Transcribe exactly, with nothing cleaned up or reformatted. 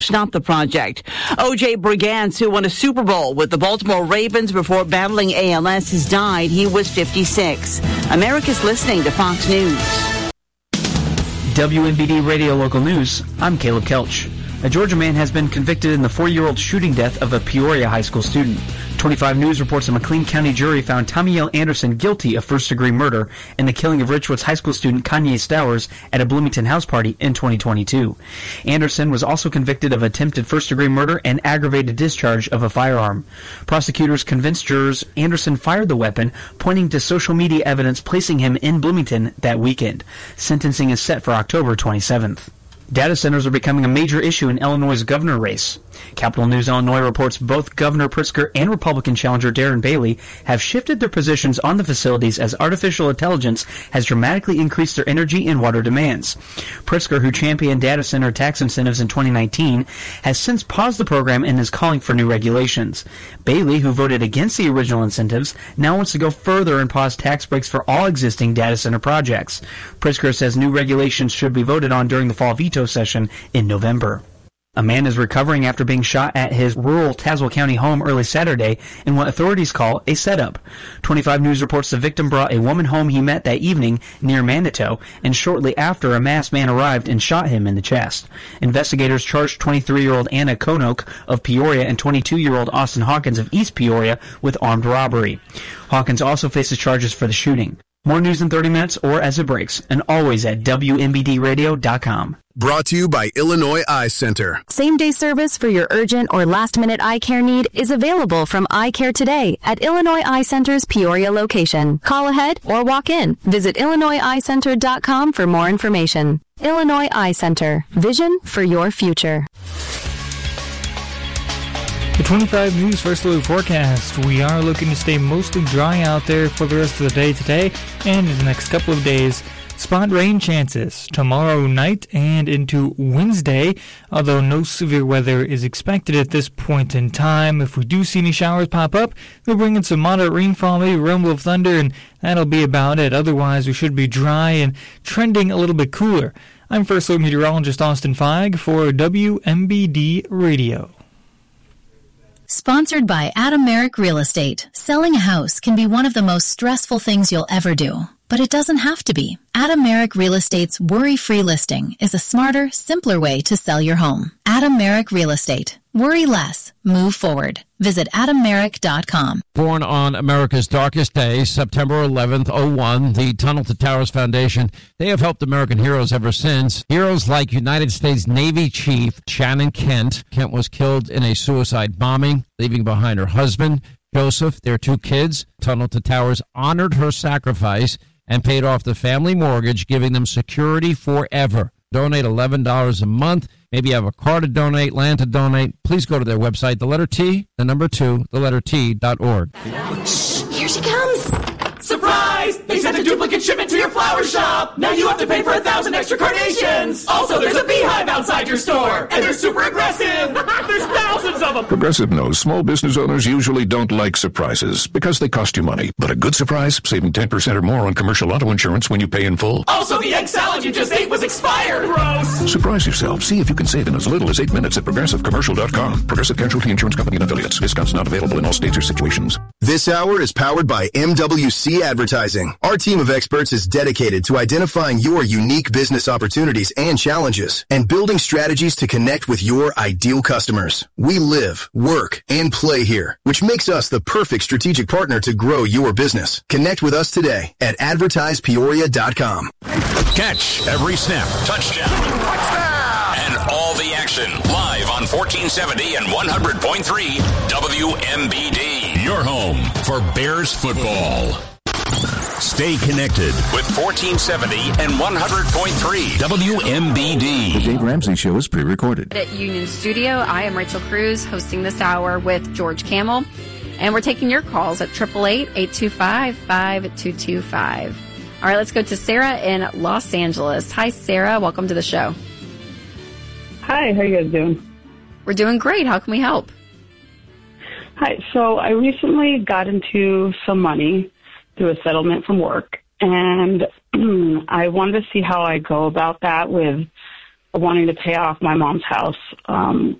Not the project. O J Brigance, who won a Super Bowl with the Baltimore Ravens before battling A L S, has died. He was fifty-six. America's listening to Fox News. W M B D Radio Local News, I'm Caleb Kelch. A Georgia man has been convicted in the four-year-old shooting death of a Peoria high school student. twenty-five News reports a McLean County jury found Tommyelle Anderson guilty of first-degree murder in the killing of Richwoods High School student Kanye Stowers at a Bloomington house party in twenty twenty-two. Anderson was also convicted of attempted first-degree murder and aggravated discharge of a firearm. Prosecutors convinced jurors Anderson fired the weapon, pointing to social media evidence placing him in Bloomington that weekend. Sentencing is set for October twenty-seventh. Data centers are becoming a major issue in Illinois' governor race. Capital News Illinois reports both Governor Pritzker and Republican challenger Darren Bailey have shifted their positions on the facilities as artificial intelligence has dramatically increased their energy and water demands. Pritzker, who championed data center tax incentives in twenty nineteen, has since paused the program and is calling for new regulations. Bailey, who voted against the original incentives, now wants to go further and pause tax breaks for all existing data center projects. Pritzker says new regulations should be voted on during the fall veto session in November. A man is recovering after being shot at his rural Tazewell County home early Saturday in what authorities call a setup. twenty-five News reports the victim brought a woman home he met that evening near Manitou, and shortly after a masked man arrived and shot him in the chest. Investigators charged twenty-three-year-old Anna Konoke of Peoria and twenty-two-year-old Austin Hawkins of East Peoria with armed robbery. Hawkins also faces charges for the shooting. More news in thirty minutes or as it breaks, and always at W M B D radio dot com. Brought to you by Illinois Eye Center. Same-day service for your urgent or last-minute eye care need is available from Eye Care today at Illinois Eye Center's Peoria location. Call ahead or walk in. Visit Illinois Eye Center dot com for more information. Illinois Eye Center. Vision for your future. The twenty-five News First Look forecast. We are looking to stay mostly dry out there for the rest of the day today and in the next couple of days. Spot rain chances tomorrow night and into Wednesday, although no severe weather is expected at this point in time. If we do see any showers pop up, they'll bring in some moderate rainfall, maybe rumble of thunder, and that'll be about it. Otherwise, we should be dry and trending a little bit cooler. I'm First Look meteorologist Austin Feig for W M B D Radio. Sponsored by Adam Merrick Real Estate. Selling a house can be one of the most stressful things you'll ever do, but it doesn't have to be. Adam Merrick Real Estate's worry-free listing is a smarter, simpler way to sell your home. Adam Merrick Real Estate. Worry less. Move forward. Visit adam merrick dot com. Born on America's darkest day, September eleventh, oh one, the Tunnel to Towers Foundation, they have helped American heroes ever since. Heroes like United States Navy Chief Shannon Kent. Kent was killed in a suicide bombing, leaving behind her husband, Joseph, their two kids. Tunnel to Towers honored her sacrifice and paid off the family mortgage, giving them security forever. Donate eleven dollars a month. Maybe you have a car to donate, land to donate. Please go to their website, the letter T, the number two, the letter T dot org. Shh, here she comes. Surprise! They sent a duplicate shipment to your flower shop. Now you have to pay for a thousand extra carnations. Also, there's a beehive outside your store, and they're super aggressive. There's thousands of them. Progressive knows small business owners usually don't like surprises because they cost you money. But a good surprise, saving ten percent or more on commercial auto insurance when you pay in full. Also, the egg salad you just ate was expired. Gross. Surprise yourself. See if you can save in as little as eight minutes at progressive commercial dot com. Progressive Casualty Insurance Company and affiliates. Discounts not available in all states or situations. This hour is powered by M W C Advertising. Our team of experts is dedicated to identifying your unique business opportunities and challenges and building strategies to connect with your ideal customers. We live, work, and play here, which makes us the perfect strategic partner to grow your business. Connect with us today at advertise peoria dot com. Catch every snap, touchdown, touchdown, and all the action live on fourteen seventy and one hundred point three W M B D. Your home for Bears football. Stay connected with fourteen seventy and one hundred point three W M B D. The Dave Ramsey Show is pre-recorded. At Union Studio, I am Rachel Cruz, hosting this hour with George Camel, and we're taking your calls at eight eight eight, eight two five, five two two five. All right, let's go to Sarah in Los Angeles. Hi, Sarah. Welcome to the show. Hi, how are you guys doing? We're doing great. How can we help? Hi, so I recently got into some money through a settlement from work, and I wanted to see how I go about that with wanting to pay off my mom's house. Um,